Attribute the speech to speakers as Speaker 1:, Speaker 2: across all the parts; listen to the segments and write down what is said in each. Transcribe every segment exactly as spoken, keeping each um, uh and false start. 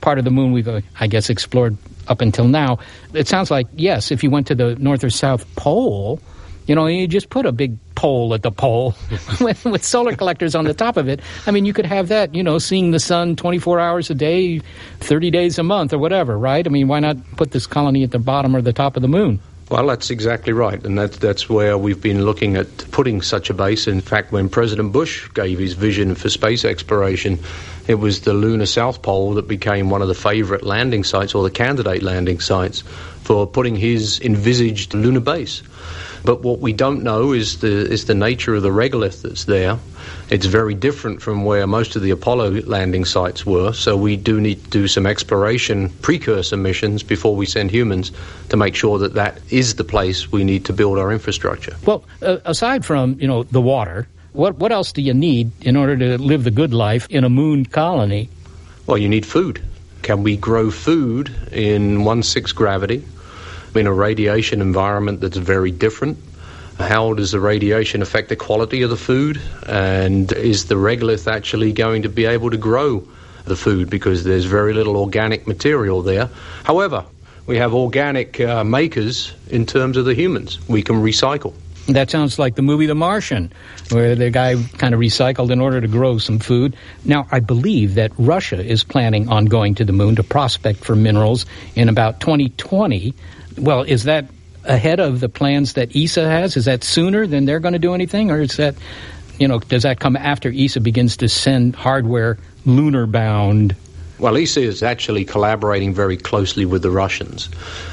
Speaker 1: part of the moon we've, uh, I guess, explored up until now. It sounds like, yes, if you went to the North or South Pole, you know, you just put a big pole at the pole with, with solar collectors on the top of it. I mean, you could have that, you know, seeing the sun twenty-four hours a day, thirty days a month or whatever, right? I mean, why not put this colony at the bottom or the top of the moon?
Speaker 2: Well, that's exactly right, and that's, that's where we've been looking at putting such a base. In fact, when President Bush gave his vision for space exploration, it was the lunar South Pole that became one of the favorite landing sites, or the candidate landing sites, for putting his envisaged lunar base. But what we don't know is the is the nature of the regolith that's there. It's very different from where most of the Apollo landing sites were, so we do need to do some exploration precursor missions before we send humans to make sure that that is the place we need to build our infrastructure.
Speaker 1: Well, uh, aside from, you know, the water, what what else do you need in order to live the good life in a moon colony?
Speaker 2: Well, you need food. Can we grow food in one-sixth gravity in a radiation environment that's very different? How does the radiation affect the quality of the food? And is the regolith actually going to be able to grow the food? Because there's very little organic material there. However, we have organic uh, makers in terms of the humans. We can recycle.
Speaker 1: That sounds like the movie The Martian, where the guy kind of recycled in order to grow some food. Now, I believe that Russia is planning on going to the moon to prospect for minerals in about twenty twenty. Well, is that ahead of the plans that E S A has? Is that sooner than they're going to do anything? Or is that, you know, does that come after E S A begins to send hardware lunar bound?
Speaker 2: Well, E S A is actually collaborating very closely with the Russians.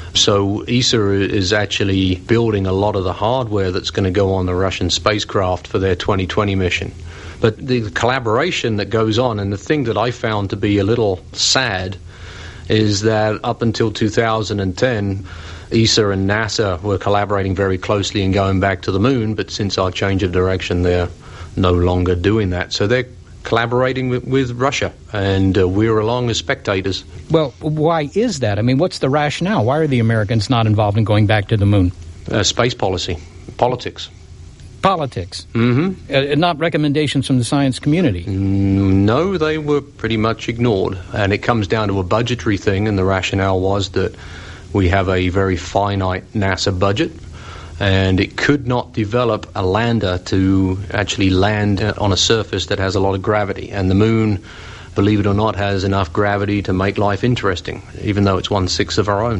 Speaker 2: So E S A is actually building a lot of the hardware that's going to go on the Russian spacecraft for their twenty twenty mission. But the collaboration that goes on, and the thing that I found to be a little sad, is that up until two thousand ten, E S A and NASA were collaborating very closely in going back to the moon, but since our change of direction, they're no longer doing that. So they're collaborating with, with Russia, and uh, we're along as spectators.
Speaker 1: Well, why is that? I mean, what's the rationale? Why are the Americans not involved in going back to the moon?
Speaker 2: Uh, space policy, politics.
Speaker 1: Politics?
Speaker 2: Mm-hmm.
Speaker 1: Uh, not recommendations from the science community?
Speaker 2: No, they were pretty much ignored. And it comes down to a budgetary thing, and the rationale was that we have a very finite NASA budget, and it could not develop a lander to actually land on a surface that has a lot of gravity. And the moon, believe it or not, has enough gravity to make life interesting, even though it's one-sixth of our own.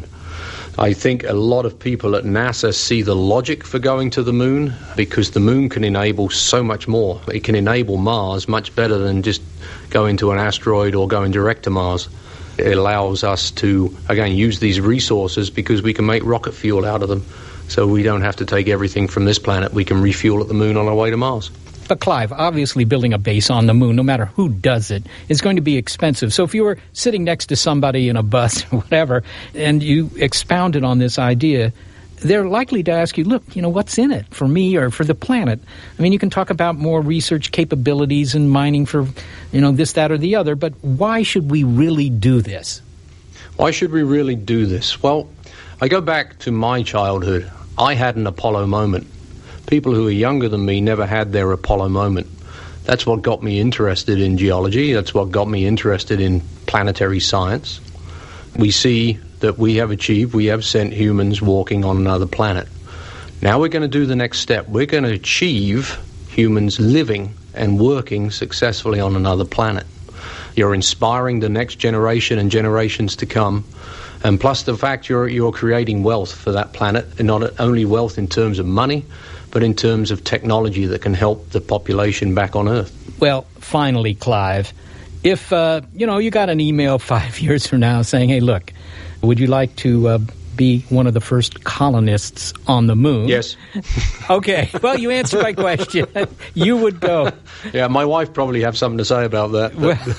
Speaker 2: I think a lot of people at NASA see the logic for going to the moon, because the moon can enable so much more. It can enable Mars much better than just going to an asteroid or going direct to Mars. It allows us to, again, use these resources because we can make rocket fuel out of them. So we don't have to take everything from this planet. We can refuel at the moon on our way to Mars.
Speaker 1: But, Clive, obviously building a base on the moon, no matter who does it, is going to be expensive. So if you were sitting next to somebody in a bus or whatever, and you expounded on this idea, they're likely to ask you, look, you know, what's in it for me or for the planet? I mean, you can talk about more research capabilities and mining for, you know, this, that, or the other, but why should we really do this?
Speaker 2: Why should we really do this? Well, I go back to my childhood. I had an Apollo moment. People who are younger than me never had their Apollo moment. That's what got me interested in geology. That's what got me interested in planetary science. We see that we have achieved, we have sent humans walking on another planet. Now we're going to do the next step. We're going to achieve humans living and working successfully on another planet. You're inspiring the next generation and generations to come. And plus the fact you're you're creating wealth for that planet, and not only wealth in terms of money, but in terms of technology that can help the population back on Earth.
Speaker 1: Well, finally, Clive, if, uh, you know, you got an email five years from now saying, hey, look, would you like to uh, be one of the first colonists on the moon?
Speaker 2: Yes.
Speaker 1: Okay. Well, you answered my question. You would go.
Speaker 2: Yeah, my wife probably have something to say about that.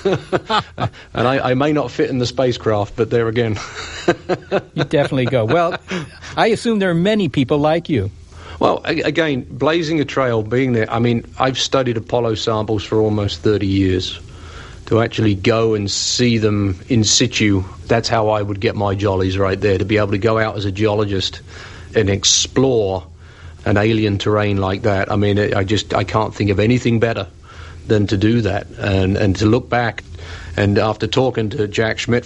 Speaker 2: But, and I, I may not fit in the spacecraft, but there again.
Speaker 1: You definitely go. Well, I assume there are many people like you.
Speaker 2: Well, again, blazing a trail, being there, I mean, I've studied Apollo samples for almost thirty years. To actually go and see them in situ, that's how I would get my jollies right there, to be able to go out as a geologist and explore an alien terrain like that. I mean, I just, I can't think of anything better than to do that, and, and to look back. And after talking to Jack Schmidt